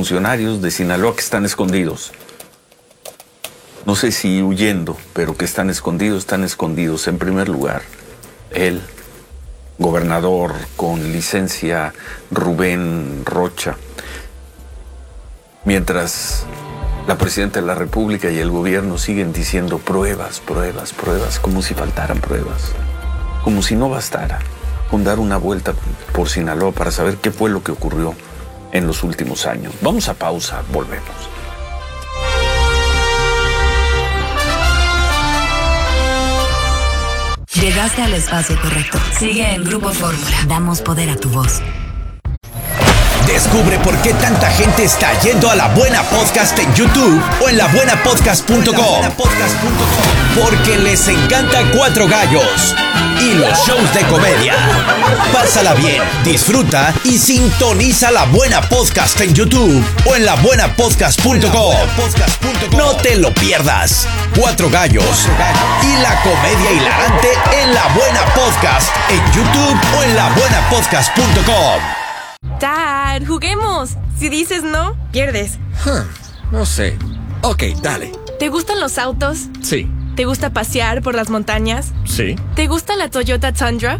funcionarios de Sinaloa que están escondidos. No sé si huyendo, pero que están escondidos. En primer lugar, el gobernador con licencia Rubén Rocha. Mientras la presidenta de la República y el gobierno siguen diciendo pruebas, como si faltaran pruebas, como si no bastara con dar una vuelta por Sinaloa para saber qué fue lo que ocurrió en los últimos años. Vamos a pausa, volvemos. Llegaste al espacio correcto. Sigue en Grupo Fórmula. Damos poder a tu voz. Descubre por qué tanta gente está yendo a La Buena Podcast en YouTube o en labuenapodcast.com. Porque les encanta Cuatro Gallos y los shows de comedia. Pásala bien, disfruta y sintoniza La Buena Podcast en YouTube o en labuenapodcast.com. No te lo pierdas. Cuatro Gallos y la comedia hilarante en La Buena Podcast en YouTube o en labuenapodcast.com. Dad, juguemos. Si dices no, pierdes. No sé. Ok, dale. ¿Te gustan los autos? Sí. ¿Te gusta pasear por las montañas? Sí. ¿Te gusta la Toyota Tundra?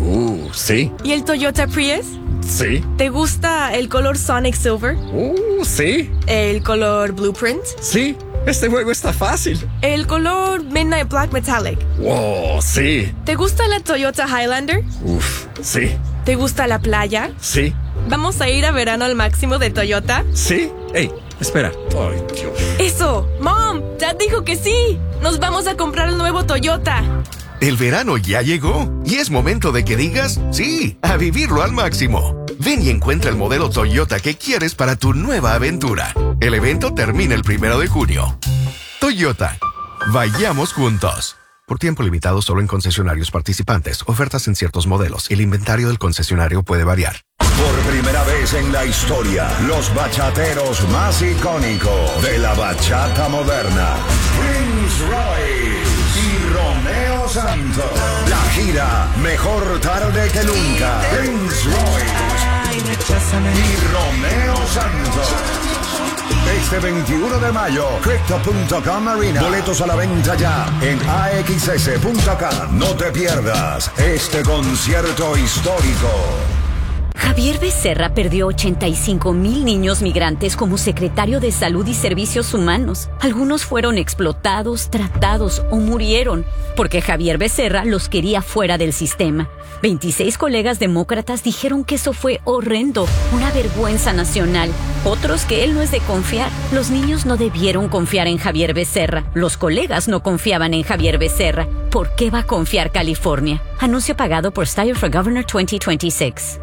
Sí. ¿Y el Toyota Prius? Sí. ¿Te gusta el color Sonic Silver? Sí. ¿El color Blueprint? Sí. Este juego está fácil. ¿El color Midnight Black Metallic? Wow, sí. ¿Te gusta la Toyota Highlander? Sí. ¿Te gusta la playa? Sí. ¿Vamos a ir a verano al máximo de Toyota? Sí. Ey, espera. Ay, Dios. ¡Eso! ¡Mom! ¡Dad dijo que sí! ¡Nos vamos a comprar el nuevo Toyota! El verano ya llegó y es momento de que digas sí, a vivirlo al máximo. Ven y encuentra el modelo Toyota que quieres para tu nueva aventura. El evento termina el 1 de junio. Toyota. Vayamos juntos. Por tiempo limitado solo en concesionarios participantes. Ofertas en ciertos modelos. El inventario del concesionario puede variar. Por primera vez en la historia, los bachateros más icónicos de la bachata moderna, Prince Royce y Romeo Santos. La gira Mejor Tarde que Nunca. Prince Royce y Romeo Santos. Este 21 de mayo, Crypto.com Arena. Boletos a la venta ya en axs.com. No te pierdas este concierto histórico. Javier Becerra perdió 85,000 niños migrantes como secretario de Salud y Servicios Humanos. Algunos fueron explotados, tratados o murieron porque Javier Becerra los quería fuera del sistema. 26 colegas demócratas dijeron que eso fue horrendo, una vergüenza nacional. Otros que él no es de confiar. Los niños no debieron confiar en Javier Becerra. Los colegas no confiaban en Javier Becerra. ¿Por qué va a confiar California? Anuncio pagado por Style for Governor 2026.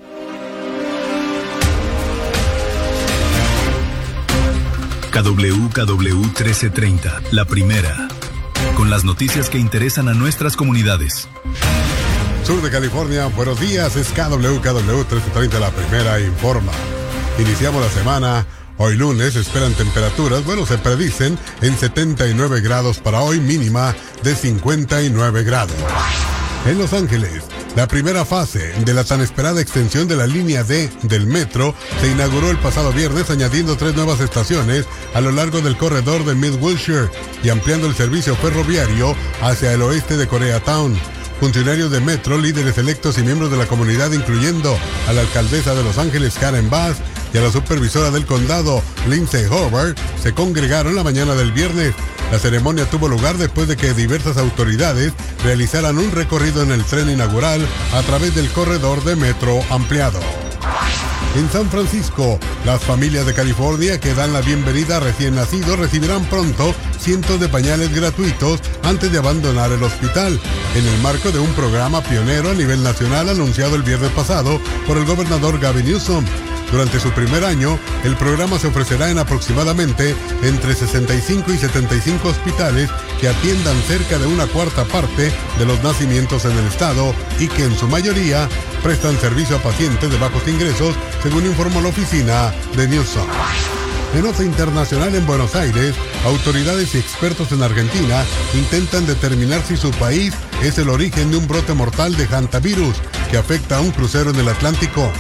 KWKW 1330, la primera, con las noticias que interesan a nuestras comunidades. Sur de California, buenos días, es KWKW 1330, la primera, informa. Iniciamos la semana, hoy lunes, esperan temperaturas, se predicen en 79 grados para hoy, mínima de 59 grados. En Los Ángeles, la primera fase de la tan esperada extensión de la línea D del metro se inauguró el pasado viernes, añadiendo 3 nuevas estaciones a lo largo del corredor de Mid Wilshire y ampliando el servicio ferroviario hacia el oeste de Koreatown. Funcionarios de Metro, líderes electos y miembros de la comunidad, incluyendo a la alcaldesa de Los Ángeles, Karen Bass, y a la supervisora del condado, Lindsay Hobart, se congregaron la mañana del viernes. La ceremonia tuvo lugar después de que diversas autoridades realizaran un recorrido en el tren inaugural a través del corredor de metro ampliado. En San Francisco, las familias de California que dan la bienvenida a recién nacidos recibirán pronto cientos de pañales gratuitos antes de abandonar el hospital, en el marco de un programa pionero a nivel nacional anunciado el viernes pasado por el gobernador Gavin Newsom. Durante su primer año, el programa se ofrecerá en aproximadamente entre 65 y 75 hospitales que atiendan cerca de una cuarta parte de los nacimientos en el estado y que en su mayoría prestan servicio a pacientes de bajos ingresos, según informó la oficina de Newsom. En nota internacional en Buenos Aires, autoridades y expertos en Argentina intentan determinar si su país es el origen de un brote mortal de hantavirus que afecta a un crucero en el Atlántico.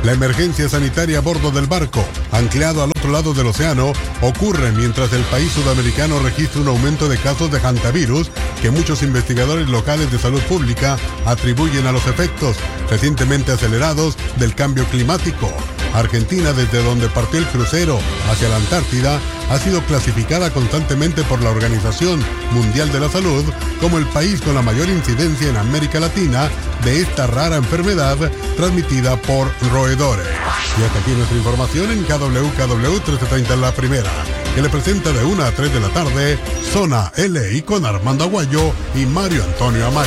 La emergencia sanitaria a bordo del barco, anclado al otro lado del océano, ocurre mientras el país sudamericano registra un aumento de casos de hantavirus que muchos investigadores locales de salud pública atribuyen a los efectos recientemente acelerados del cambio climático. Argentina, desde donde partió el crucero hacia la Antártida, ha sido clasificada constantemente por la Organización Mundial de la Salud como el país con la mayor incidencia en América Latina de esta rara enfermedad transmitida por roedores. Y hasta aquí nuestra información en KWKW 1330 La Primera, que le presenta de 1 a 3 de la tarde Zona LI con Armando Aguayo y Mario Antonio Amaya.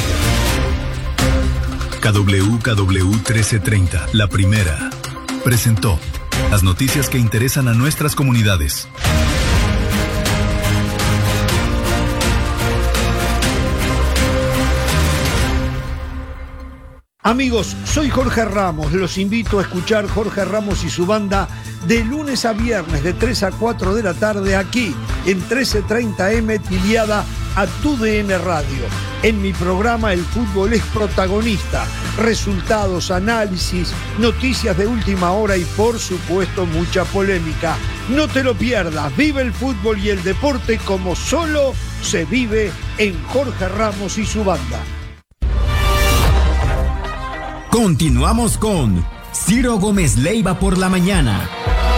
KWKW 1330 La Primera presentó las noticias que interesan a nuestras comunidades. Amigos, soy Jorge Ramos. Los invito a escuchar Jorge Ramos y su banda de lunes a viernes de 3 a 4 de la tarde aquí en 1330M Tiliada a TUDN Radio. En mi programa el fútbol es protagonista. Resultados, análisis, noticias de última hora y por supuesto mucha polémica. No te lo pierdas. Vive el fútbol y el deporte como solo se vive en Jorge Ramos y su banda. Continuamos con Ciro Gómez Leiva por la mañana.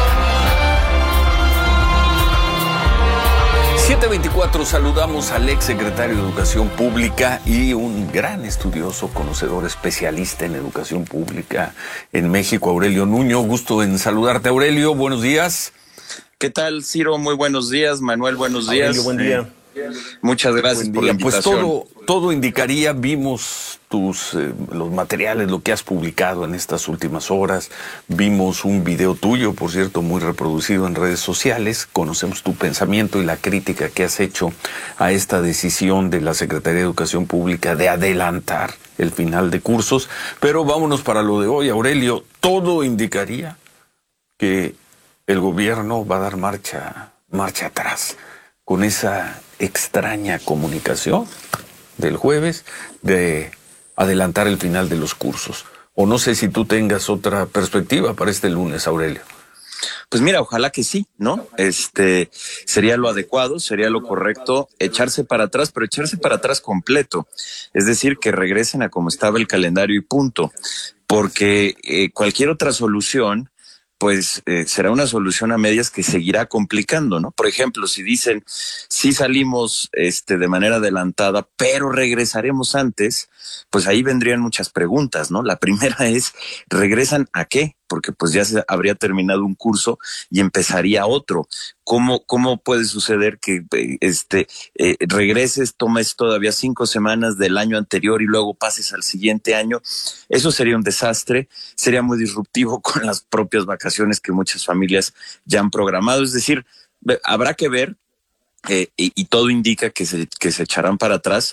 7:24, saludamos al ex secretario de Educación Pública y un gran estudioso, conocedor, especialista en educación pública en México, Aurelio Nuño. Gusto en saludarte, Aurelio. Buenos días. ¿Qué tal, Ciro? Muy buenos días. Manuel, buenos días. Aurelio, buen día. Muchas gracias por la invitación. Pues todo indicaría, vimos los materiales, lo que has publicado en estas últimas horas, vimos un video tuyo, por cierto, muy reproducido en redes sociales, conocemos tu pensamiento y la crítica que has hecho a esta decisión de la Secretaría de Educación Pública de adelantar el final de cursos, pero vámonos para lo de hoy, Aurelio. Todo indicaría que el gobierno va a dar marcha atrás con esa extraña comunicación del jueves de adelantar el final de los cursos. O no sé si tú tengas otra perspectiva para este lunes, Aurelio. Pues mira, ojalá que sí, ¿no? Sería lo adecuado, sería lo correcto, echarse para atrás, pero echarse para atrás completo. Es decir, que regresen a como estaba el calendario y punto. Porque cualquier otra solución, pues será una solución a medias que seguirá complicando, ¿no? Por ejemplo, si dicen, sí salimos de manera adelantada, pero regresaremos antes, pues ahí vendrían muchas preguntas, ¿no? La primera es, ¿regresan a qué? Porque pues ya se habría terminado un curso y empezaría otro. ¿Cómo puede suceder que regreses, tomes todavía 5 semanas del año anterior y luego pases al siguiente año? Eso sería un desastre, sería muy disruptivo con las propias vacaciones que muchas familias ya han programado. Es decir, habrá que ver y todo indica que se echarán para atrás.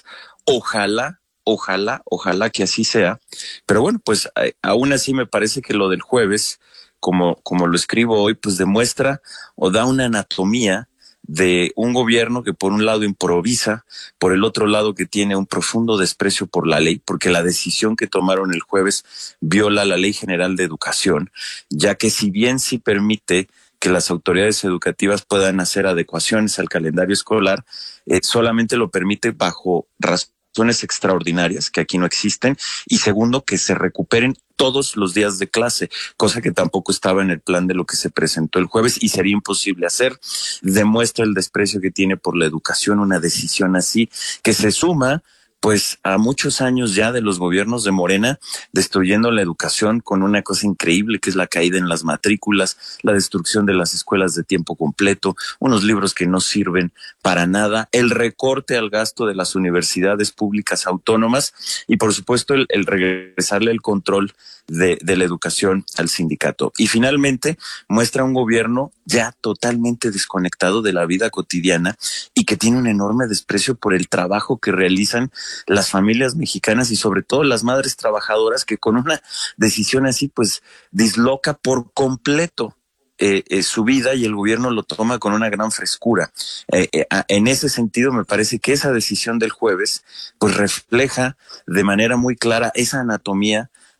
Ojalá que así sea. Pero bueno, pues aún así me parece que lo del jueves, como lo escribo hoy, pues demuestra o da una anatomía de un gobierno que por un lado improvisa, por el otro lado que tiene un profundo desprecio por la ley, porque la decisión que tomaron el jueves viola la Ley General de Educación, ya que si bien sí permite que las autoridades educativas puedan hacer adecuaciones al calendario escolar, solamente lo permite bajo razones extraordinarias que aquí no existen, y segundo, que se recuperen todos los días de clase, cosa que tampoco estaba en el plan de lo que se presentó el jueves y sería imposible hacer. Demuestra el desprecio que tiene por la educación una decisión así, que se suma pues a muchos años ya de los gobiernos de Morena destruyendo la educación con una cosa increíble que es la caída en las matrículas, la destrucción de las escuelas de tiempo completo, unos libros que no sirven para nada, el recorte al gasto de las universidades públicas autónomas y por supuesto el regresarle el control de la educación al sindicato. Y finalmente muestra un gobierno ya totalmente desconectado de la vida cotidiana y que tiene un enorme desprecio por el trabajo que realizan las familias mexicanas y sobre todo las madres trabajadoras, que con una decisión así pues disloca por completo su vida y el gobierno lo toma con una gran frescura. En ese sentido me parece que esa decisión del jueves pues refleja de manera muy clara esa anatomía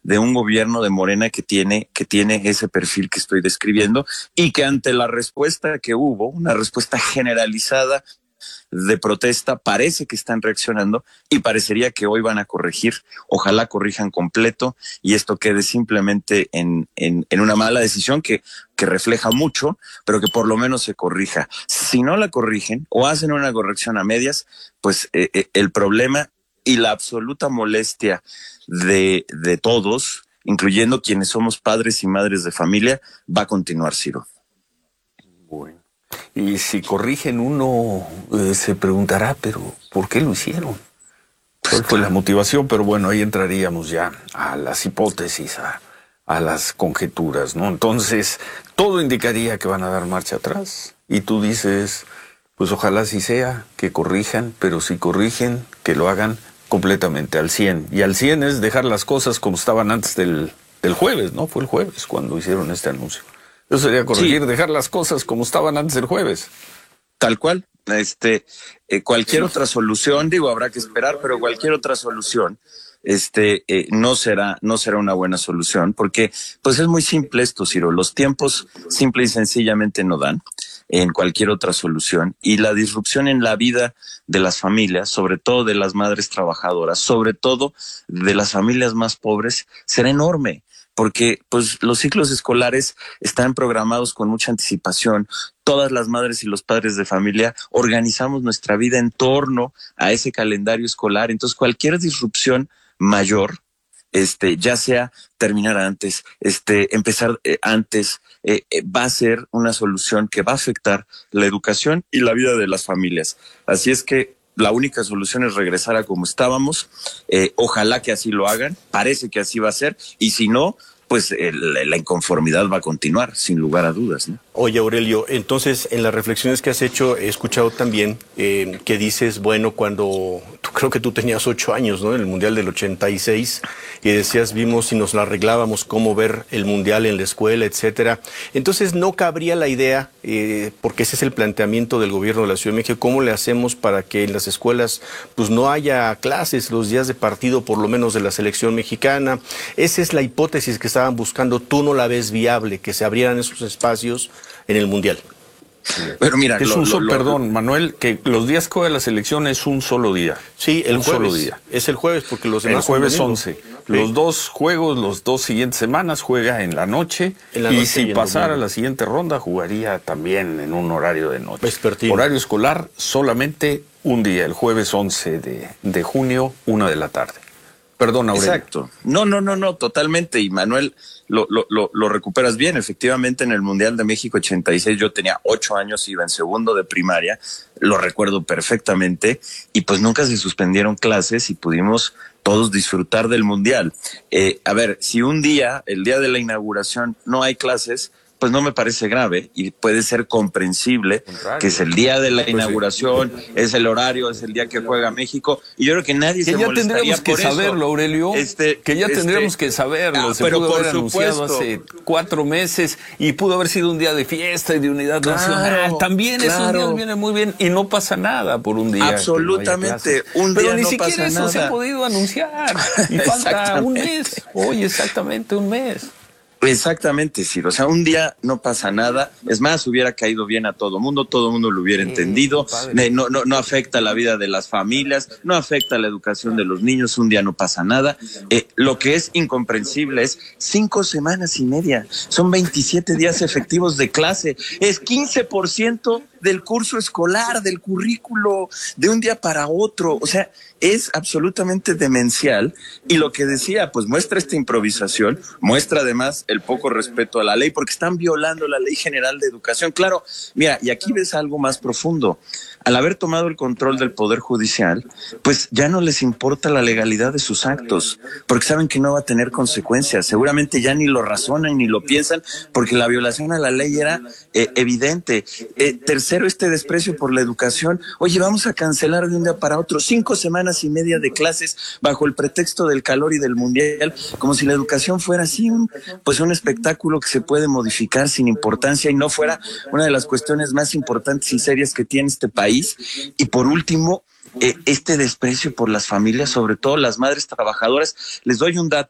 de un gobierno de Morena que tiene ese perfil que estoy describiendo, y que ante la respuesta que hubo, una respuesta generalizada de protesta, parece que están reaccionando y parecería que hoy van a corregir. Ojalá corrijan completo y esto quede simplemente en una mala decisión que refleja mucho, pero que por lo menos se corrija. Si no la corrigen o hacen una corrección a medias, pues el problema y la absoluta molestia de todos, incluyendo quienes somos padres y madres de familia, va a continuar, Ciro. Bueno. Y si corrigen uno, se preguntará, pero ¿por qué lo hicieron? ¿Cuál fue la motivación? Pero bueno, ahí entraríamos ya a las hipótesis, a las conjeturas, ¿no? Entonces, todo indicaría que van a dar marcha atrás. Y tú dices, pues ojalá así sea, que corrijan, pero si corrigen, que lo hagan completamente al 100. Y al 100 es dejar las cosas como estaban antes del jueves, ¿no? Fue el jueves cuando hicieron este anuncio. Eso sería corregir, sí. Dejar las cosas como estaban antes del jueves. Tal cual. Cualquier otra solución, habrá que esperar, pero cualquier otra solución, no será una buena solución, porque pues es muy simple esto, Ciro. Los tiempos simple y sencillamente no dan en cualquier otra solución, y la disrupción en la vida de las familias, sobre todo de las madres trabajadoras, sobre todo de las familias más pobres, será enorme. Porque pues los ciclos escolares están programados con mucha anticipación. Todas las madres y los padres de familia organizamos nuestra vida en torno a ese calendario escolar. Entonces, cualquier disrupción mayor, ya sea terminar antes, empezar antes, va a ser una solución que va a afectar la educación y la vida de las familias. Así es que la única solución es regresar a como estábamos. Ojalá que así lo hagan. Parece que así va a ser. Y si no, pues la inconformidad va a continuar, sin lugar a dudas, ¿no? Oye, Aurelio, entonces en las reflexiones que has hecho he escuchado también que dices, bueno, cuando creo que tú tenías 8 años, ¿no? En el Mundial del 86, y decías, vimos y nos la arreglábamos cómo ver el Mundial en la escuela, etcétera. Entonces no cabría la idea, porque ese es el planteamiento del gobierno de la Ciudad de México, ¿cómo le hacemos para que en las escuelas pues no haya clases los días de partido, por lo menos de la selección mexicana? Esa es la hipótesis que estaban buscando. ¿Tú no la ves viable, que se abrieran esos espacios en el Mundial? Pero mira, perdón, Manuel, que los días que juega la selección es un solo día. Sí, el jueves. Solo día. Es el jueves, porque los demás el jueves son 11. Sí. Los 2 juegos, los 2 siguientes semanas juega en la noche. Y si pasara la siguiente ronda, jugaría también en un horario de noche. Vespertino. Horario escolar solamente un día, el jueves 11 de junio, 1 de la tarde. Perdón, Aurelio. Exacto. No, totalmente. Y Manuel, lo recuperas bien. Efectivamente, en el Mundial de México 86 yo tenía 8 años, iba en segundo de primaria, lo recuerdo perfectamente, y pues nunca se suspendieron clases y pudimos todos disfrutar del Mundial. A ver, si un día, el día de la inauguración, no hay clases, pues no me parece grave y puede ser comprensible que es el día de la inauguración, es el horario, es el día que juega México, y yo creo que nadie se molestaría por eso. Que ya tendríamos que saberlo, Aurelio, que ya tendríamos que saberlo. Se pero pudo haber anunciado hace 4 meses y pudo haber sido un día de fiesta y de unidad nacional. También esos días vienen muy bien y no pasa nada por un día. Absolutamente, un día pero ni no siquiera pasa eso nada. Se ha podido anunciar y falta un mes. Hoy exactamente un mes. Exactamente, Ciro. O sea, un día no pasa nada. Es más, hubiera caído bien a todo mundo lo hubiera entendido. No afecta la vida de las familias, no afecta la educación de los niños. Un día no pasa nada. Lo que es incomprensible es 5 semanas y media. Son 27 días efectivos de clase. Es 15% del curso escolar, del currículo, de un día para otro. O sea, es absolutamente demencial. Y lo que decía, pues muestra esta improvisación, muestra además el poco respeto a la ley, porque están violando la Ley General de Educación. Claro, mira, y aquí ves algo más profundo. Al haber tomado el control del Poder Judicial, pues ya no les importa la legalidad de sus actos, porque saben que no va a tener consecuencias. Seguramente ya ni lo razonan ni lo piensan, porque la violación a la ley era evidente. Tercero, este desprecio por la educación. Oye, vamos a cancelar de un día para otro 5 semanas y media de clases bajo el pretexto del calor y del mundial, como si la educación fuera así un espectáculo que se puede modificar sin importancia y no fuera una de las cuestiones más importantes y serias que tiene este país. Y por último, este desprecio por las familias, sobre todo las madres trabajadoras. Les doy un dato.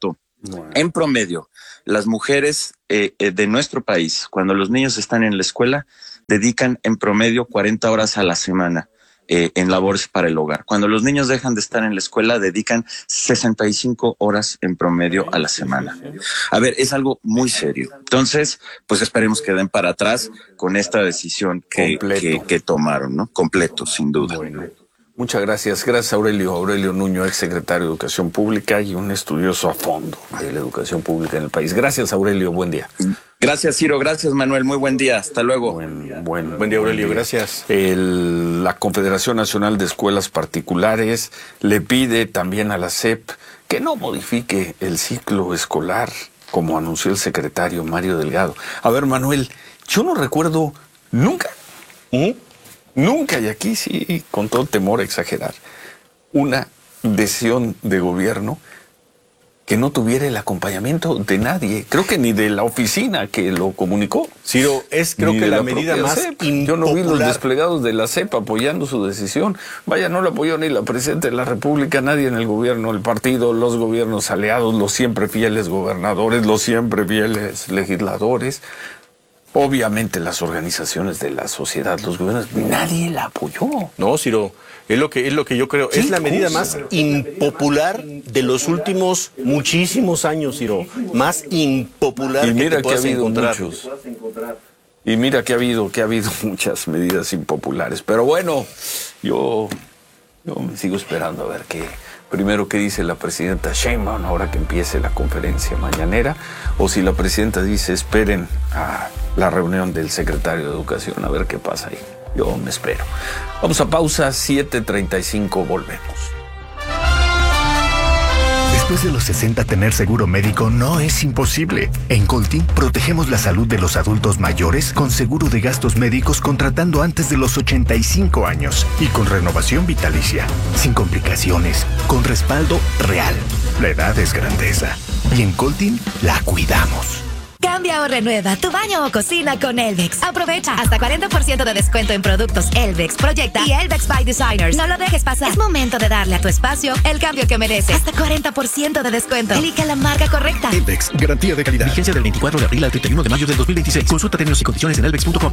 En promedio, las mujeres de nuestro país, cuando los niños están en la escuela, dedican en promedio 40 horas a la semana en labores para el hogar. Cuando los niños dejan de estar en la escuela, dedican 65 horas en promedio a la semana. A ver, es algo muy serio. Entonces, pues esperemos que den para atrás con esta decisión que tomaron, ¿no? Completo, sin duda. Bueno. Muchas gracias. Gracias, Aurelio Nuño, ex secretario de Educación Pública y un estudioso a fondo de la educación pública en el país. Gracias, Aurelio. Buen día. Gracias, Ciro. Gracias, Manuel. Muy buen día. Hasta luego. Buen día, Aurelio. Gracias. La Confederación Nacional de Escuelas Particulares le pide también a la SEP que no modifique el ciclo escolar, como anunció el secretario Mario Delgado. A ver, Manuel, yo no recuerdo nunca, y aquí sí, con todo temor a exagerar, una decisión de gobierno que no tuviera el acompañamiento de nadie. Creo que ni de la oficina que lo comunicó. Ciro, creo que la medida más impopular. Yo no vi los desplegados de la CEP apoyando su decisión. Vaya, no lo apoyó ni la Presidenta de la República, nadie en el gobierno, el partido, los gobiernos aliados, los siempre fieles gobernadores, los siempre fieles legisladores. Obviamente las organizaciones de la sociedad, los gobiernos, nadie la apoyó. No, Ciro, es lo que yo creo. Es la medida más impopular de los últimos muchísimos años, Ciro. Más impopular y mira que ha habido muchos. Y mira que ha habido muchas medidas impopulares. Pero bueno, yo me sigo esperando a ver primero qué dice la presidenta Sheinbaum ahora que empiece la conferencia mañanera, o si la presidenta dice esperen a la reunión del secretario de Educación, a ver qué pasa ahí. Yo me espero. Vamos a pausa, 7:35, volvemos. Después de los 60, tener seguro médico no es imposible. En Coltin protegemos la salud de los adultos mayores con seguro de gastos médicos contratando antes de los 85 años y con renovación vitalicia, sin complicaciones, con respaldo real. La edad es grandeza y en Coltin la cuidamos. Cambia o renueva tu baño o cocina con Elvex. Aprovecha hasta 40% de descuento en productos Elvex, Proyecta y Elvex by Designers. No lo dejes pasar. Es momento de darle a tu espacio el cambio que merece. Hasta 40% de descuento. Elige la marca correcta. Elvex, garantía de calidad. Vigencia del 24 de abril al 31 de mayo del 2026. Consulta términos y condiciones en elvex.com.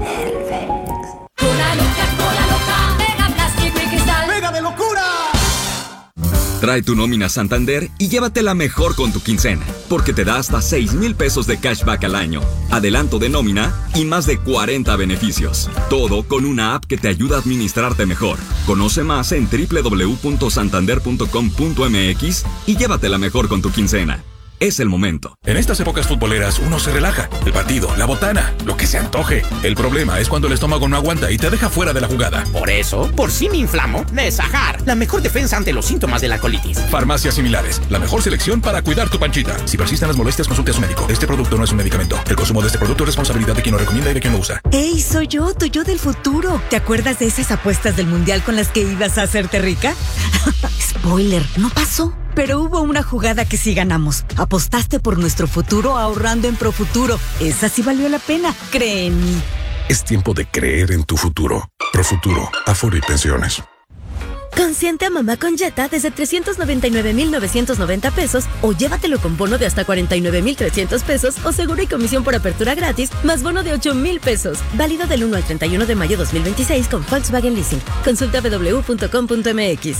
Trae tu nómina Santander y llévatela mejor con tu quincena, porque te da hasta 6,000 pesos de cashback al año, adelanto de nómina y más de 40 beneficios. Todo con una app que te ayuda a administrarte mejor. Conoce más en www.santander.com.mx y llévatela mejor con tu quincena. Es el momento. En estas épocas futboleras uno se relaja. El partido, la botana, lo que se antoje. El problema es cuando el estómago no aguanta y te deja fuera de la jugada. Por eso, por si me inflamo, Nesajar, la mejor defensa ante los síntomas de la colitis. Farmacias similares, la mejor selección para cuidar tu panchita. Si persisten las molestias, consulte a su médico. Este producto no es un medicamento. El consumo de este producto es responsabilidad de quien lo recomienda y de quien lo usa. ¡Ey, soy yo, tu yo del futuro! ¿Te acuerdas de esas apuestas del mundial con las que ibas a hacerte rica? Spoiler, no pasó. Pero hubo una jugada que sí ganamos. Apostaste por nuestro futuro ahorrando en Profuturo. Esa sí valió la pena, cree en mí. Es tiempo de creer en tu futuro. Profuturo, Afore y Pensiones. Consiente a mamá con Jetta desde 399,990 pesos o llévatelo con bono de hasta 49,300 pesos o seguro y comisión por apertura gratis más bono de 8,000 pesos. Válido del 1 al 31 de mayo 2026 con Volkswagen Leasing. Consulta www.com.mx.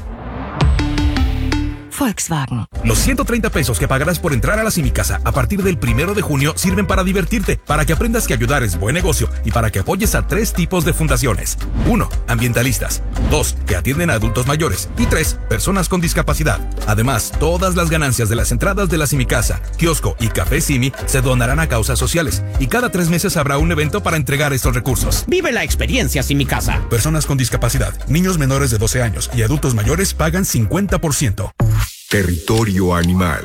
Volkswagen. Los 130 pesos que pagarás por entrar a la Simicasa a partir del 1 de junio sirven para divertirte, para que aprendas que ayudar es buen negocio y para que apoyes a 3 tipos de fundaciones. 1. Ambientalistas. 2. Que atienden a adultos mayores. Y 3. Personas con discapacidad. Además, todas las ganancias de las entradas de la Simicasa, kiosco y café Simi se donarán a causas sociales y cada 3 meses habrá un evento para entregar estos recursos. Vive la experiencia Simicasa. Personas con discapacidad, niños menores de 12 años y adultos mayores pagan 50%. Territorio animal.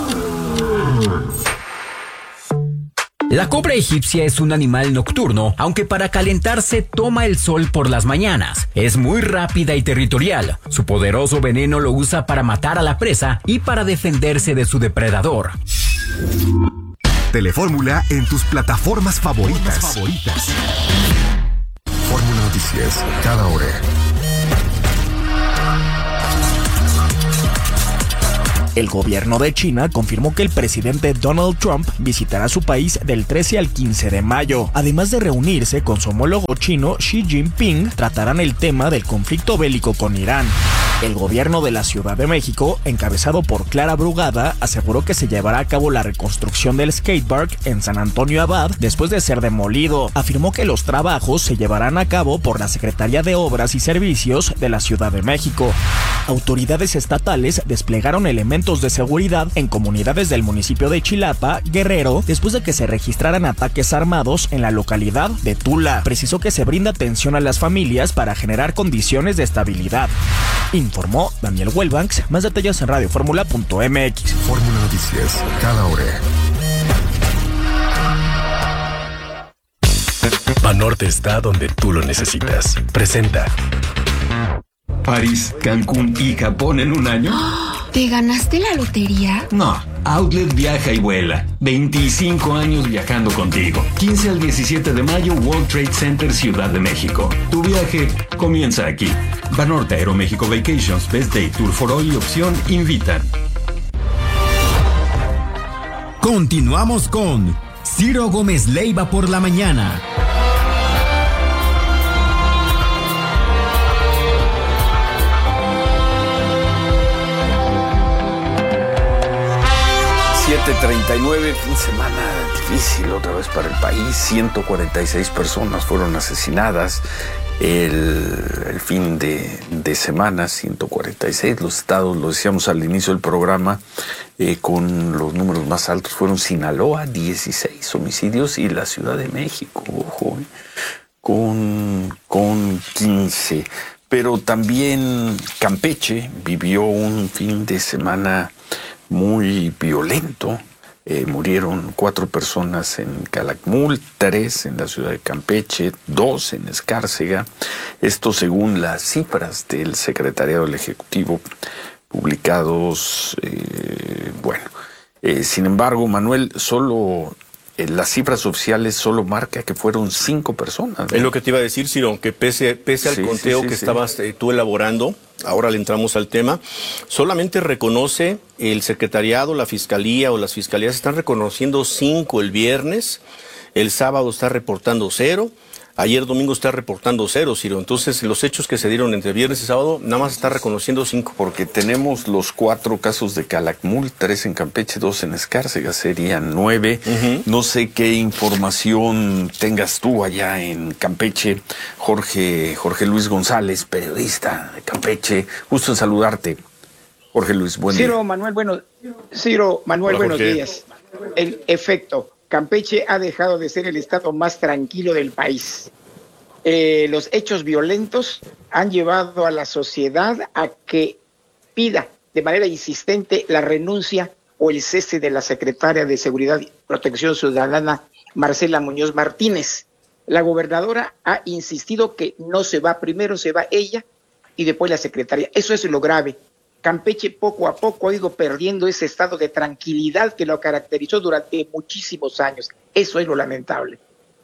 La cobra egipcia es un animal nocturno, aunque para calentarse toma el sol por las mañanas. Es muy rápida y territorial. Su poderoso veneno lo usa para matar a la presa y para defenderse de su depredador. Telefórmula en tus plataformas favoritas. Fórmula Noticias, cada hora. El gobierno de China confirmó que el presidente Donald Trump visitará su país del 13 al 15 de mayo. Además de reunirse con su homólogo chino Xi Jinping, tratarán el tema del conflicto bélico con Irán. El gobierno de la Ciudad de México, encabezado por Clara Brugada, aseguró que se llevará a cabo la reconstrucción del skatepark en San Antonio Abad después de ser demolido. Afirmó que los trabajos se llevarán a cabo por la Secretaría de Obras y Servicios de la Ciudad de México. Autoridades estatales desplegaron elementos de seguridad en comunidades del municipio de Chilapa, Guerrero, después de que se registraran ataques armados en la localidad de Tula. Precisó que se brinda atención a las familias para generar condiciones de estabilidad. Informó Daniel Welbanks. Más detalles en radioformula.mx. Fórmula Noticias, cada hora. Banorte está donde tú lo necesitas. Presenta París, Cancún y Japón en un año. ¿Te ganaste la lotería? No, Outlet viaja y vuela. 25 años viajando contigo. 15 al 17 de mayo, World Trade Center, Ciudad de México. Tu viaje comienza aquí. Banorte Aeroméxico Vacations, Best Day, Tour for All y Opción invitan. Continuamos con Ciro Gómez Leiva por la mañana. $7.39, fin de semana difícil otra vez para el país. 146 personas fueron asesinadas el fin de semana, 146. Los estados, lo decíamos al inicio del programa, con los números más altos fueron Sinaloa, 16 homicidios, y la Ciudad de México, ojo, con 15. Pero también Campeche vivió un fin de semana muy violento. Murieron 4 personas en Calakmul, 3 en la ciudad de Campeche, 2 en Escárcega. Esto según las cifras del Secretariado del Ejecutivo publicados. Sin embargo, Manuel, solo las cifras oficiales solo marca que fueron 5 personas, ¿no? Es lo que te iba a decir, Ciro, que pese al conteo que estabas tú elaborando, ahora le entramos al tema, solamente reconoce el secretariado, la fiscalía o las fiscalías están reconociendo 5 el viernes, el sábado está reportando 0, ayer domingo está reportando 0, Ciro. Entonces los hechos que se dieron entre viernes y sábado nada más está reconociendo 5. Porque tenemos los 4 casos de Calakmul, 3 en Campeche, 2 en Escárcega, serían 9. No sé qué información tengas tú allá en Campeche, Jorge Luis González, periodista de Campeche. Gusto en saludarte. Jorge Luis, buen día. Ciro Manuel, buenos días. En efecto, Campeche ha dejado de ser el estado más tranquilo del país. Los hechos violentos han llevado a la sociedad a que pida de manera insistente la renuncia o el cese de la secretaria de Seguridad y Protección Ciudadana, Marcela Muñoz Martínez. La gobernadora ha insistido que no se va, primero se va ella y después la secretaria. Eso es lo grave. Campeche poco a poco ha ido perdiendo ese estado de tranquilidad que lo caracterizó durante muchísimos años. Eso es lo lamentable.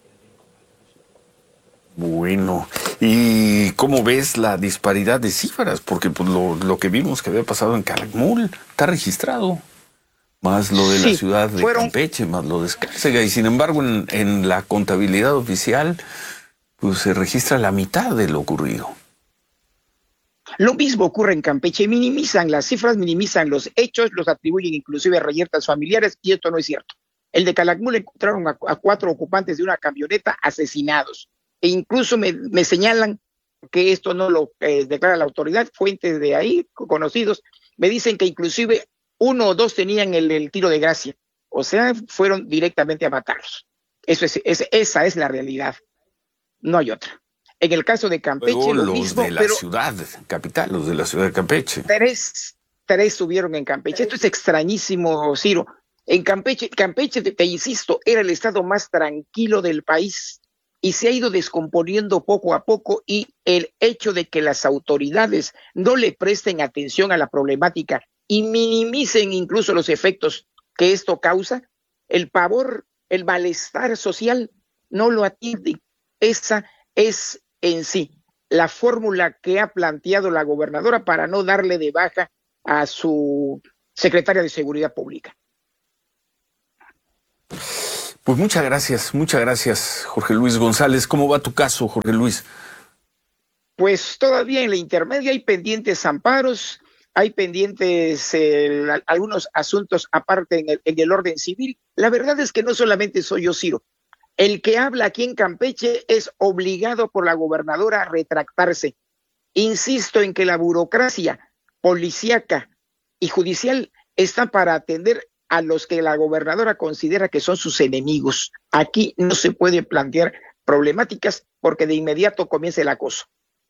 Bueno, ¿y cómo ves la disparidad de cifras? Porque pues, lo que vimos que había pasado en Calakmul está registrado, más lo de la ciudad de Campeche, más lo de Escárcega, y sin embargo en la contabilidad oficial pues se registra la mitad de lo ocurrido. Lo mismo ocurre en Campeche, minimizan las cifras, minimizan los hechos, los atribuyen inclusive a reyertas familiares, y esto no es cierto. El de Calakmul encontraron a 4 ocupantes de una camioneta asesinados, e incluso me señalan que esto no lo declara la autoridad, fuentes de ahí, conocidos, me dicen que inclusive 1 o 2 tenían el tiro de gracia, o sea, fueron directamente a matarlos. Esa es la realidad, no hay otra. En el caso de Campeche, luego, lo los mismo, de la ciudad capital, los de la ciudad de Campeche. 3 subieron en Campeche. Esto es extrañísimo, Ciro. En Campeche, te insisto, era el estado más tranquilo del país y se ha ido descomponiendo poco a poco, y el hecho de que las autoridades no le presten atención a la problemática y minimicen incluso los efectos que esto causa, el pavor, el malestar social, no lo atienden. Esa es en sí la fórmula que ha planteado la gobernadora para no darle de baja a su secretaria de Seguridad Pública. Pues muchas gracias, Jorge Luis González. ¿Cómo va tu caso, Jorge Luis? Pues todavía en la intermedia hay pendientes amparos, hay pendientes algunos asuntos aparte en el orden civil. La verdad es que no solamente soy yo, Ciro. El que habla aquí en Campeche es obligado por la gobernadora a retractarse. Insisto en que la burocracia policíaca y judicial está para atender a los que la gobernadora considera que son sus enemigos. Aquí no se puede plantear problemáticas porque de inmediato comienza el acoso.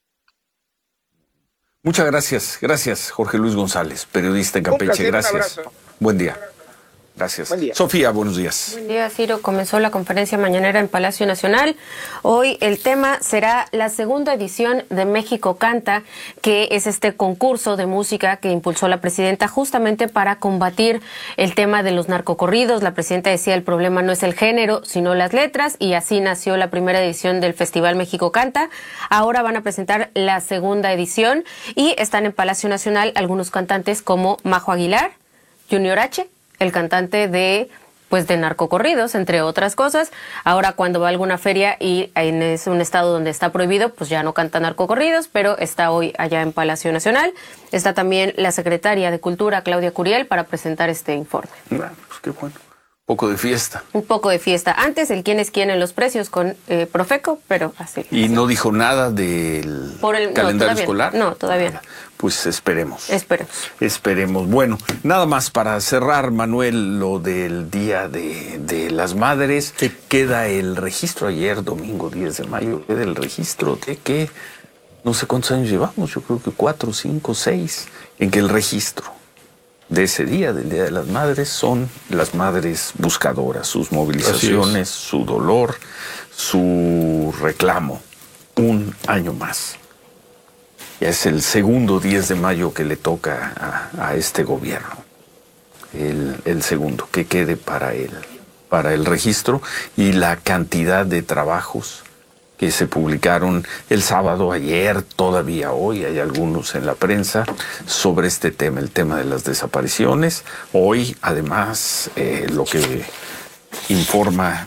Muchas gracias Jorge Luis González, periodista en Campeche. Gracias. Buen día. Gracias. Buen día. Sofía, buenos días. Buen día, Ciro. Comenzó la conferencia mañanera en Palacio Nacional. Hoy el tema será la segunda edición de México Canta, que es este concurso de música que impulsó la presidenta justamente para combatir el tema de los narcocorridos. La presidenta decía el problema no es el género, sino las letras, y así nació la primera edición del Festival México Canta. Ahora van a presentar la segunda edición y están en Palacio Nacional algunos cantantes como Majo Aguilar, Junior H., el cantante de narcocorridos, entre otras cosas. Ahora cuando va a alguna feria y es un estado donde está prohibido, pues ya no canta narcocorridos, pero está hoy allá en Palacio Nacional. Está también la secretaria de Cultura, Claudia Curiel, para presentar este informe. Bueno, pues qué bueno. Un poco de fiesta. Un poco de fiesta. Antes el quién es quién en los precios con Profeco, pero así. ¿Y no dijo nada del calendario escolar? No, todavía no. Pues esperemos. Esperemos. Bueno, nada más para cerrar, Manuel, lo del Día de las Madres. Sí. Queda el registro ayer, domingo 10 de mayo, queda el registro de que, no sé cuántos años llevamos, yo creo que 4, 5, 6, en que el registro de ese día, del Día de las Madres, son las madres buscadoras, sus movilizaciones, su dolor, su reclamo. Un año más. Es el segundo 10 de mayo que le toca a este gobierno. El segundo, que quede para el registro y la cantidad de trabajos que se publicaron el sábado, ayer, todavía hoy, hay algunos en la prensa, sobre este tema, el tema de las desapariciones. Hoy, además, lo que informa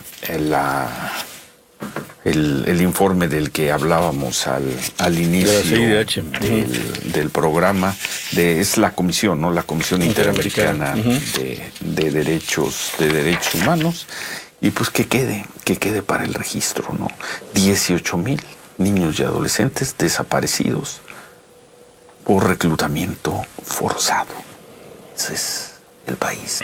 el informe del que hablábamos al inicio del programa, es la comisión, ¿no? La Comisión Interamericana de Derechos Humanos. Y pues que quede para el registro, ¿no? 18,000 niños y adolescentes desaparecidos por reclutamiento forzado. Ese es el país.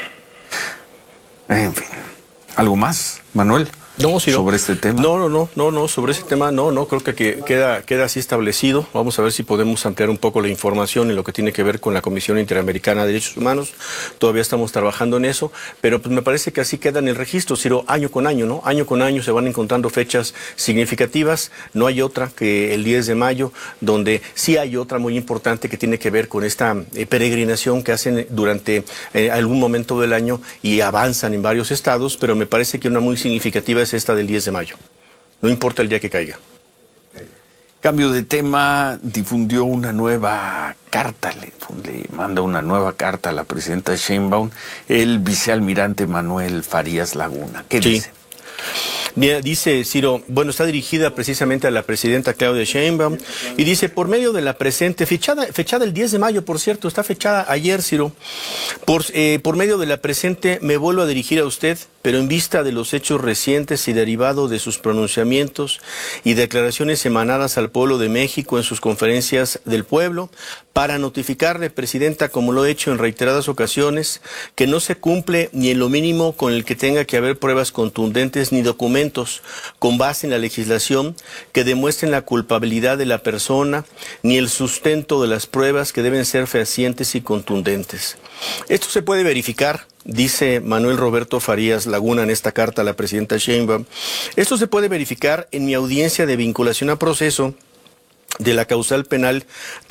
En fin. ¿Algo más, Manuel? No, sí, sobre este tema. No, sobre ese tema no, creo que queda así establecido. Vamos a ver si podemos ampliar un poco la información en lo que tiene que ver con la Comisión Interamericana de Derechos Humanos. Todavía estamos trabajando en eso, pero pues me parece que así queda en el registro, Ciro, año con año, ¿no? Año con año se van encontrando fechas significativas. No hay otra que el 10 de mayo, donde sí hay otra muy importante que tiene que ver con esta peregrinación que hacen durante algún momento del año y avanzan en varios estados, pero me parece que una muy significativa es esta del 10 de mayo. No importa el día que caiga. Cambio de tema, difundió una nueva carta, le manda una nueva carta a la presidenta Sheinbaum, el vicealmirante Manuel Farías Laguna. ¿Qué dice? Bien, dice Ciro, está dirigida precisamente a la presidenta Claudia Sheinbaum y dice, por medio de la presente, fechada el 10 de mayo, por cierto, está fechada ayer, Ciro, por medio de la presente me vuelvo a dirigir a usted, pero en vista de los hechos recientes y derivado de sus pronunciamientos y declaraciones emanadas al pueblo de México en sus conferencias del pueblo, para notificarle, presidenta, como lo he hecho en reiteradas ocasiones, que no se cumple ni en lo mínimo con el que tenga que haber pruebas contundentes ni documentos con base en la legislación que demuestren la culpabilidad de la persona, ni el sustento de las pruebas que deben ser fehacientes y contundentes. Esto se puede verificar, dice Manuel Roberto Farías Laguna en esta carta a la presidenta Sheinbaum. Esto se puede verificar en mi audiencia de vinculación a proceso de la causal penal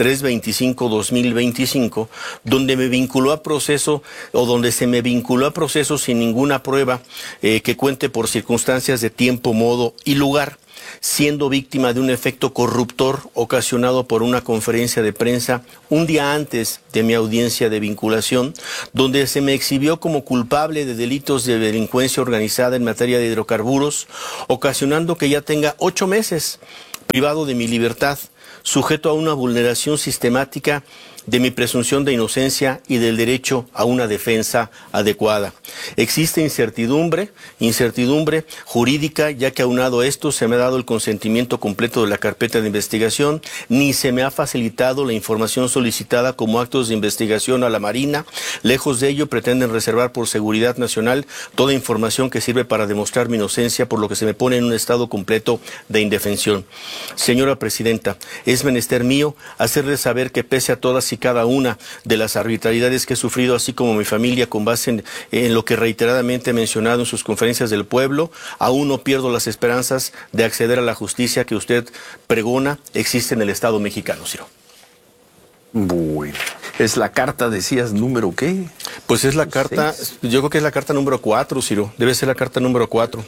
325-2025, donde me vinculó a proceso, o donde se me vinculó a proceso sin ninguna prueba que cuente por circunstancias de tiempo, modo y lugar. siendo víctima de un efecto corruptor ocasionado por una conferencia de prensa un día antes de mi audiencia de vinculación, donde se me exhibió como culpable de delitos de delincuencia organizada en materia de hidrocarburos, ocasionando que ya tenga 8 meses privado de mi libertad, sujeto a una vulneración sistemática de mi presunción de inocencia y del derecho a una defensa adecuada. Existe incertidumbre jurídica, ya que aunado a esto se me ha dado el consentimiento completo de la carpeta de investigación, ni se me ha facilitado la información solicitada como actos de investigación a la Marina. Lejos de ello, pretenden reservar por seguridad nacional toda información que sirve para demostrar mi inocencia, por lo que se me pone en un estado completo de indefensión. Señora Presidenta, es menester mío hacerles saber que pese a todas y cada una de las arbitrariedades que he sufrido, así como mi familia, con base en lo que reiteradamente he mencionado en sus conferencias del pueblo, aún no pierdo las esperanzas de acceder a la justicia que usted pregona existe en el Estado mexicano, Ciro. Bueno, ¿es la carta, decías, número qué? Pues es la carta, yo creo que es la carta número 4, Ciro. Debe ser la carta número 4.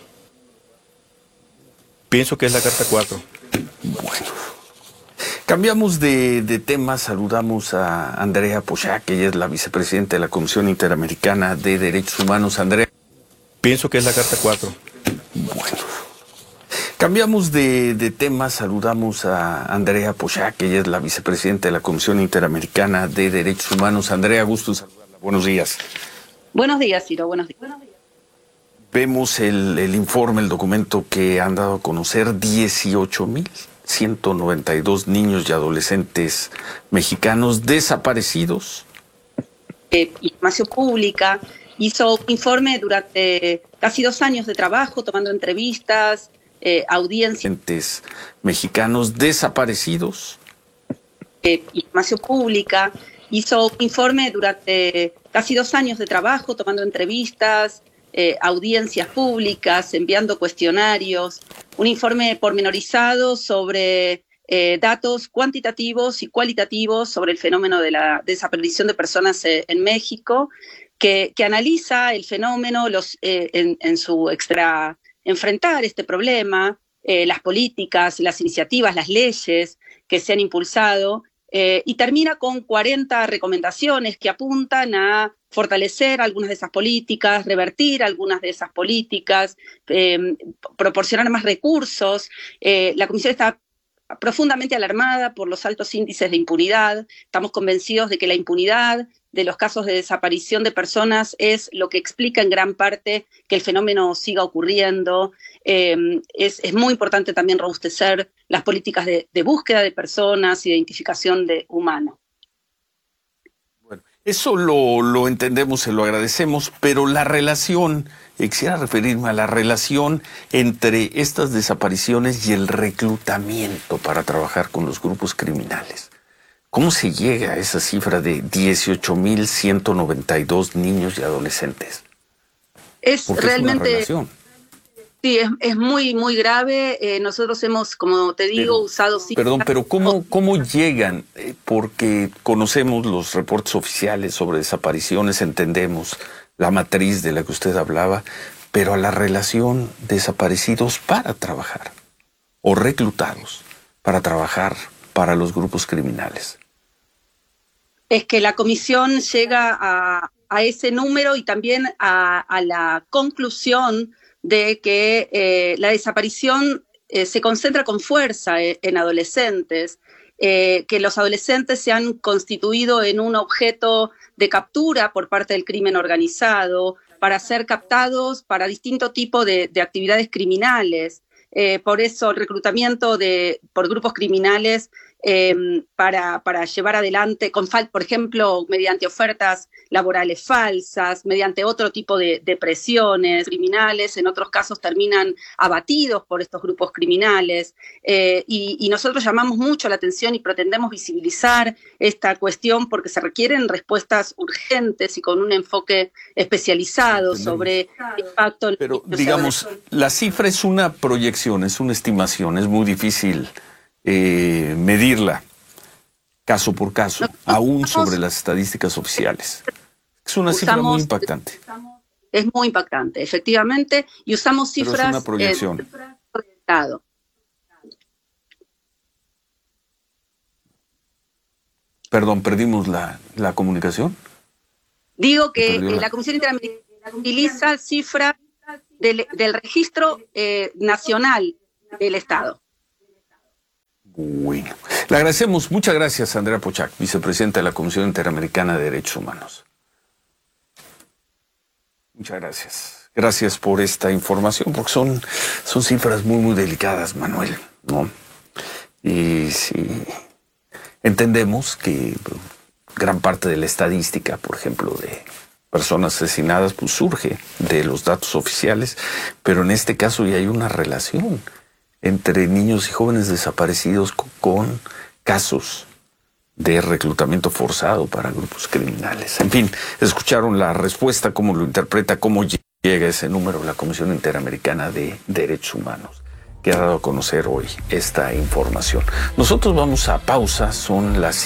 Pienso que es la carta 4. Bueno. Cambiamos de tema, saludamos a Andrea Pochac, ella es la vicepresidenta de la Comisión Interamericana de Derechos Humanos. Andrea. Pienso que es la carta 4. Bueno. Cambiamos de tema, saludamos a Andrea Pochac, ella es la vicepresidenta de la Comisión Interamericana de Derechos Humanos. Andrea, gusto en saludarla. Buenos días. Buenos días, Ciro, buenos días. Vemos el informe, el documento que han dado a conocer 18,192 niños y adolescentes mexicanos desaparecidos. Información Pública hizo un informe durante casi 2 años de trabajo, tomando entrevistas, audiencias. Mexicanos desaparecidos. Información Pública hizo un informe durante casi 2 años de trabajo, tomando entrevistas, audiencias públicas, enviando cuestionarios, un informe pormenorizado sobre datos cuantitativos y cualitativos sobre el fenómeno de la desaparición de personas en México, que analiza el fenómeno en su enfrentar este problema, las políticas, las iniciativas, las leyes que se han impulsado, y termina con 40 recomendaciones que apuntan a fortalecer algunas de esas políticas, revertir algunas de esas políticas, proporcionar más recursos. La Comisión está profundamente alarmada por los altos índices de impunidad. Estamos convencidos de que la impunidad de los casos de desaparición de personas es lo que explica en gran parte que el fenómeno siga ocurriendo. Es muy importante también robustecer las políticas de búsqueda de personas, identificación de humanos. Bueno, eso lo entendemos, se lo agradecemos, pero la relación, quisiera referirme a la relación entre estas desapariciones y el reclutamiento para trabajar con los grupos criminales. ¿Cómo se llega a esa cifra de 18,192 niños y adolescentes? Es realmente... Sí, es muy, muy grave. Nosotros hemos, como te digo, usado... Perdón, pero ¿cómo llegan? Porque conocemos los reportes oficiales sobre desapariciones, entendemos la matriz de la que usted hablaba, pero a la relación desaparecidos para trabajar o reclutados para trabajar para los grupos criminales. Es que la comisión llega a ese número y también a la conclusión de que la desaparición se concentra con fuerza en adolescentes, que los adolescentes se han constituido en un objeto de captura por parte del crimen organizado para ser captados para distinto tipo de actividades criminales. Por eso el reclutamiento por grupos criminales para llevar adelante, por ejemplo, mediante ofertas laborales falsas, mediante otro tipo de presiones criminales, en otros casos terminan abatidos por estos grupos criminales, y nosotros llamamos mucho la atención y pretendemos visibilizar esta cuestión porque se requieren respuestas urgentes y con un enfoque especializado sobre el impacto. Pero digamos, la cifra es una proyección, es una estimación, es muy difícil medirla caso por caso, aún sobre las estadísticas oficiales. Es una cifra muy impactante. Es muy impactante, efectivamente, y usamos cifras... Pero es una proyección. Perdón, perdimos la comunicación. Digo que la Comisión Interamericana utiliza cifras del registro nacional del Estado. Bueno, le agradecemos. Muchas gracias, Andrea Pochac, vicepresidenta de la Comisión Interamericana de Derechos Humanos. Muchas gracias. Gracias por esta información, porque son cifras muy, muy delicadas, Manuel, ¿no? Y sí, entendemos que gran parte de la estadística, por ejemplo, de personas asesinadas, pues surge de los datos oficiales, pero en este caso ya hay una relación entre niños y jóvenes desaparecidos con casos de reclutamiento forzado para grupos criminales. En fin, escucharon la respuesta, cómo lo interpreta, cómo llega ese número la Comisión Interamericana de Derechos Humanos, que ha dado a conocer hoy esta información. Nosotros vamos a pausa, son las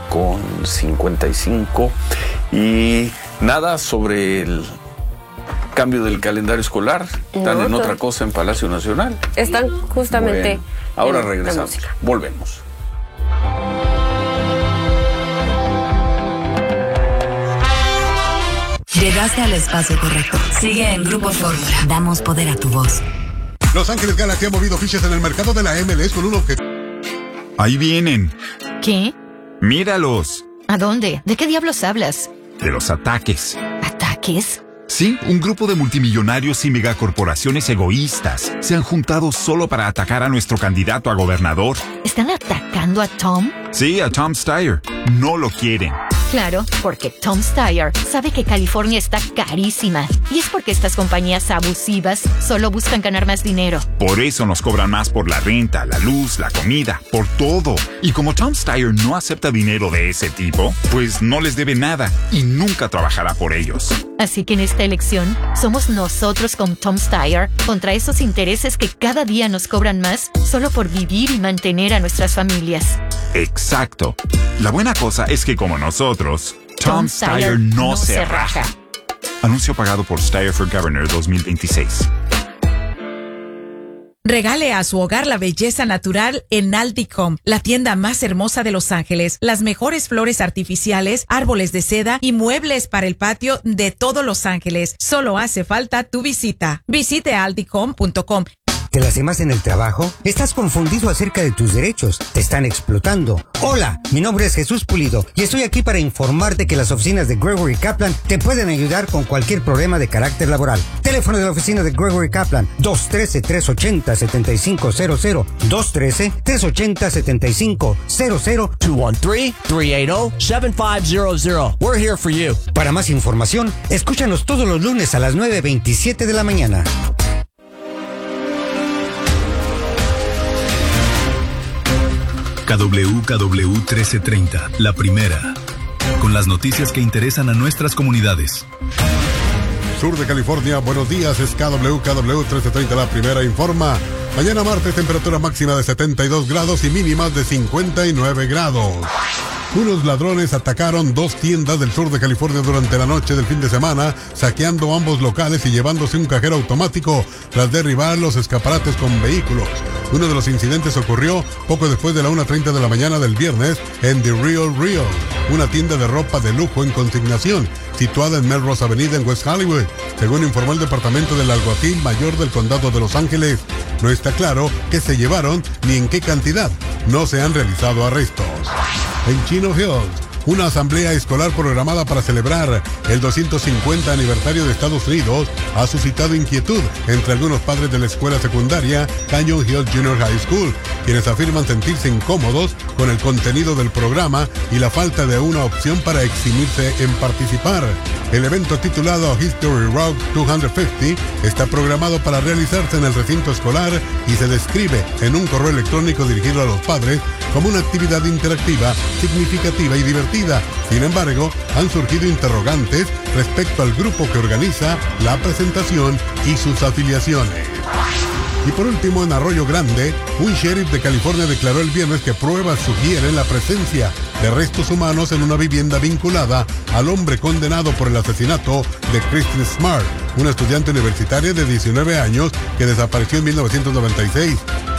7:55 y nada sobre el cambio del calendario escolar. Están en otra cosa en Palacio Nacional. Están justamente. Bueno, ahora regresamos. Volvemos. Llegaste al espacio correcto. Sigue en Grupo Fórmula. Damos poder a tu voz. Los Ángeles Galaxy ha movido fichas en el mercado de la MLS con un objetivo. Ahí vienen. ¿Qué? Míralos. ¿A dónde? ¿De qué diablos hablas? De los ataques. ¿Ataques? Sí, un grupo de multimillonarios y megacorporaciones egoístas se han juntado solo para atacar a nuestro candidato a gobernador. ¿Están atacando a Tom? Sí, a Tom Steyer. No lo quieren. Claro, porque Tom Steyer sabe que California está carísima. Y es porque estas compañías abusivas solo buscan ganar más dinero. Por eso nos cobran más por la renta, la luz, la comida, por todo. Y como Tom Steyer no acepta dinero de ese tipo, pues no les debe nada y nunca trabajará por ellos. Así que en esta elección, somos nosotros con Tom Steyer contra esos intereses que cada día nos cobran más solo por vivir y mantener a nuestras familias. Exacto. La buena cosa es que como nosotros, Tom Steyer no se raja. Anuncio pagado por Steyer for Governor 2026. Regale a su hogar la belleza natural en Aldi Home, la tienda más hermosa de Los Ángeles. Las mejores flores artificiales, árboles de seda y muebles para el patio de todo Los Ángeles. Solo hace falta tu visita. Visite aldihome.com. ¿Te las más en el trabajo? ¿Estás confundido acerca de tus derechos? ¿Te están explotando? Hola, mi nombre es Jesús Pulido y estoy aquí para informarte que las oficinas de Gregory Kaplan te pueden ayudar con cualquier problema de carácter laboral. Teléfono de la oficina de Gregory Kaplan, 213-380-7500, 213-380-7500, 213-380-7500. We're here for you. Para más información, escúchanos todos los lunes a las 9:27 de la mañana. KWKW 1330, la primera, con las noticias que interesan a nuestras comunidades. Sur de California, buenos días, es KWKW 1330, la primera informa. Mañana martes, temperatura máxima de 72 grados y mínimas de 59 grados. Unos ladrones atacaron 2 tiendas del sur de California durante la noche del fin de semana, saqueando ambos locales y llevándose un cajero automático tras derribar los escaparates con vehículos. Uno de los incidentes ocurrió poco después de la 1:30 de la mañana del viernes en The Real, una tienda de ropa de lujo en consignación, situada en Melrose Avenida en West Hollywood, según informó el departamento del alguacil mayor del condado de Los Ángeles. No está claro qué se llevaron ni en qué cantidad. No se han realizado arrestos. En Chino Hills, una asamblea escolar programada para celebrar el 250 aniversario de Estados Unidos ha suscitado inquietud entre algunos padres de la escuela secundaria Canyon Hills Junior High School, quienes afirman sentirse incómodos con el contenido del programa y la falta de una opción para eximirse en participar. El evento titulado History Rock 250 está programado para realizarse en el recinto escolar y se describe en un correo electrónico dirigido a los padres como una actividad interactiva, significativa y divertida. Sin embargo, han surgido interrogantes respecto al grupo que organiza la presentación y sus afiliaciones. Y por último, en Arroyo Grande, un sheriff de California declaró el viernes que pruebas sugieren la presencia de restos humanos en una vivienda vinculada al hombre condenado por el asesinato de Kristen Smart, una estudiante universitaria de 19 años que desapareció en 1996.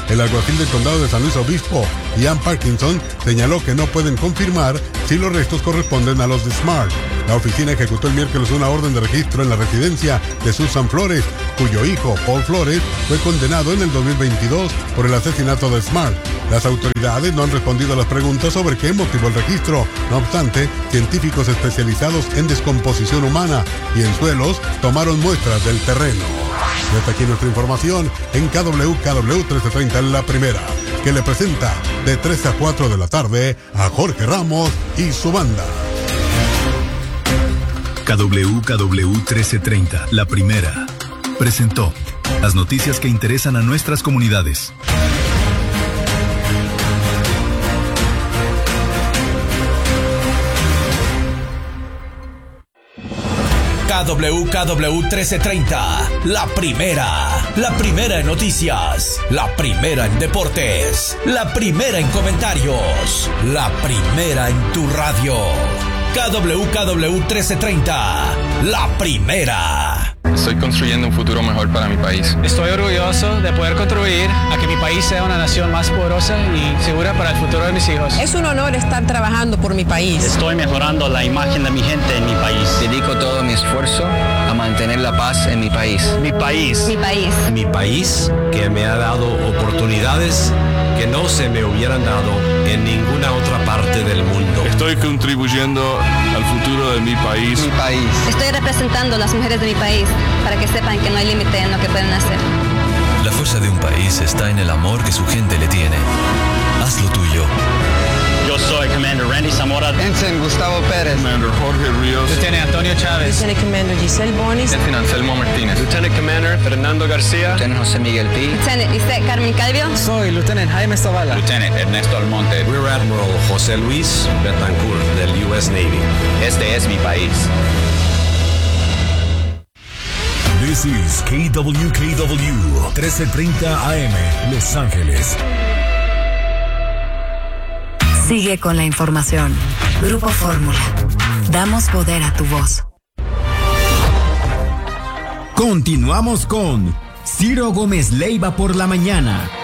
El alguacil del condado de San Luis Obispo, Ian Parkinson, señaló que no pueden confirmar si los restos corresponden a los de Smart. La oficina ejecutó el miércoles una orden de registro en la residencia de Susan Flores, cuyo hijo, Paul Flores, fue condenado en el 2022 por el asesinato de Smart. Las autoridades no han respondido a las preguntas sobre qué motivó el registro. No obstante, científicos especializados en descomposición humana y en suelos tomaron muestras del terreno. Y hasta aquí nuestra información en KW 1330 en La Primera, que le presenta de 3 a 4 de la tarde a Jorge Ramos y su banda. KW 1330, La Primera, presentó las noticias que interesan a nuestras comunidades. KW 1330, La primera en noticias, la primera en deportes, la primera en comentarios, la primera en tu radio. KW 1330, La Primera. Estoy construyendo un futuro mejor para mi país. Estoy orgulloso de poder contribuir a que mi país sea una nación más poderosa y segura para el futuro de mis hijos. Es un honor estar trabajando por mi país. Estoy mejorando la imagen de mi gente en mi país. Dedico todo mi esfuerzo a mantener la paz en mi país. Mi país. Mi país. Mi país, que me ha dado oportunidades que no se me hubieran dado en ninguna otra parte del mundo. Estoy contribuyendo al futuro de mi país. Mi país. Estoy representando a las mujeres de mi país para que sepan que no hay límite en lo que pueden hacer. La fuerza de un país está en el amor que su gente le tiene. Haz lo tuyo. Yo soy Commander Randy Zamora. Ensign Gustavo Pérez. Commander Jorge Ríos. Lieutenant Antonio Chávez. Lieutenant Commander Giselle Bonis. Lieutenant Anselmo Martínez. Lieutenant Commander Fernando García. Lieutenant José Miguel Pi. Lieutenant Lisette Carmen Calvio. Soy Lieutenant Jaime Zavala. Lieutenant Ernesto Almonte. Rear Admiral José Luis Betancourt del U.S. Navy. Este es mi país. This is KWKW 1330 AM, Los Ángeles. Sigue con la información. Grupo Fórmula. Damos poder a tu voz. Continuamos con Ciro Gómez Leiva por la mañana.